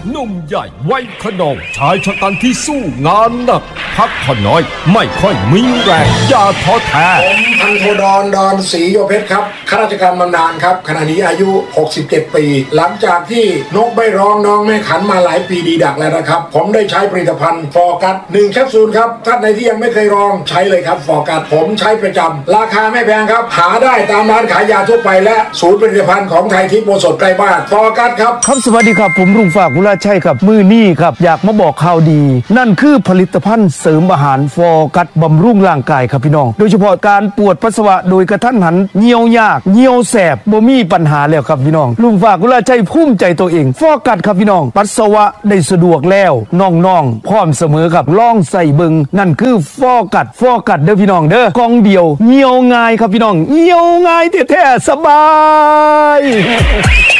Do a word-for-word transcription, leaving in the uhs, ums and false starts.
หนุ่มใหญ่วัยขนองชายชะกันที่สู้งานหนักพักผ่อนน้อยไม่ค่อยมีแรงอย่าท้อแท้ผมพันโทดรดอนศรีโยเพชรครับข้าราชการบำนาญครับขณะนี้อายุหกสิบเจ็ดปีหลังจากที่นกไม่ร้องน้องไม่ขันมาหลายปีดีดักแล้วนะครับผมได้ใช้ผลิตภัณฑ์ฟอร์กัสหนึ่งแคปซูลครับท่านในที่ยังไม่เคยลองใช้เลยครับฟอร์กัสผมใช้ประจำราคาไม่แพงครับหาได้ตามร้านขายยาทั่วไปและศูนย์ผลิตภัณฑ์ของไทยทิพย์โอสถใกล้บ้านฟอร์กัสครับครับสวัสดีครับผมรุ่งฝากกุลาชัยครับมือนี้ครับอยากมาบอกข่าวดีนั่นคือผลิตภัณฑ์เสริมอาหารฟอร์กัสบำรุงร่างกายครับพี่น้องโดยเฉพาะการปวดปัสสาวะโดยกระทันหันเหี่ยวยากเหี่ยวแสบบ่มีปัญหาแล้วครับพี่น้องรุ่งฝากกุลาชัยภูมิใจตัวเองฟอร์กัสครับพี่น้องปัสสาวะได้สะดวกแล้วน้องๆพร้อมเสมอครับลองใส่เบิงนั่นคือฟอร์กัสฟอร์กัสเด้อพี่น้องเด้อกองเดียวเหี่ยวง่ายครับพี่น้องเหี่ยวง่ายแท้ๆสบาย